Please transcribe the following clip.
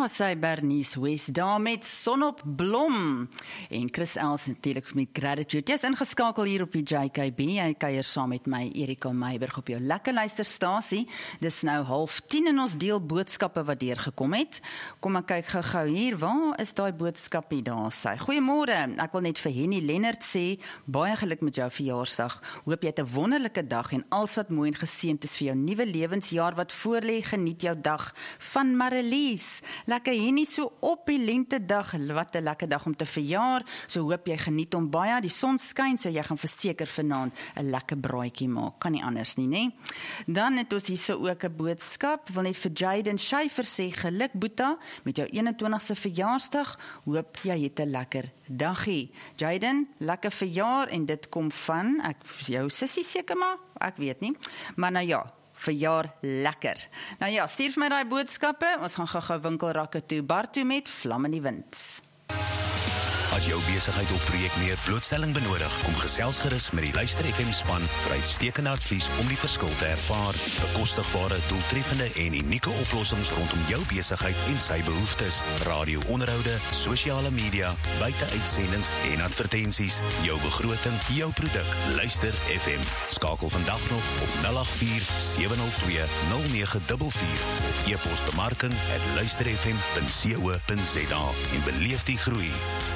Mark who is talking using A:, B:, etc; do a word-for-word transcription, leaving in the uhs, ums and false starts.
A: sy Bernice West daar met Son op Blom. En Chris Els natuurlijk met Gratitude. Jy is ingeskakel hier op die J K B. Jy kuier saam met my, Erika Meiberg, op jou lekker luisterstasie. Dis nou half tien en ons deel boodskappe wat deurgekom het. Kom ek kyk gou-gou hier, waar is daai boodskapie daar sy? Goeiemôre, ek wil net vir Henny Lennert sê, baie geluk met jou verjaarsdag. Hoop jy het 'n wonderlike dag en alles wat mooi en geseënd is vir jou nuwe lewensjaar wat voorlê. Geniet jou dag van Marilies. Lekker Henny, so op die lentedag, wat 'n lekker dag om te verjaar. So hoop jy geniet hom baie. Die son skyn, so jy gaan verseker vanaand 'n lekker braaitjie maak. Kan nie anders nie, né? Dan het ons hier so ook 'n boodskap. Wil net vir Jaden Schuyfer sê, geluk Boeta met jou eenentwintigste verjaarsdag. Hoop jy het 'n lekker dagie. Jaden, lekker verjaar en dit kom van ek jou sussie seker maar, ek weet nie. Maar nou ja, verjaar lekker. Nou ja, stuur vir my daai boodskappe. Ons gaan gou-gou winkelrakke toe. Bar toe met Vlam in die Wind.
B: As jou besigheid of projek meer blootstelling benodig, kom gesels gerus met die Luister F M span vir uitstekende advies om die verskil te ervaar. Bekostigbare, doeltreffende en unieke oplossings rondom jou besigheid en sy behoeftes. Radio-onderhoude, sosiale media, buite-uitsendings en advertensies. Jou begroting, jou produk. Luister F M. Skakel vandag nog op nul agt vier sewe nul twee nul nege vier vier of e-pos bemarking at luister f m punt co punt za en beleef die groei.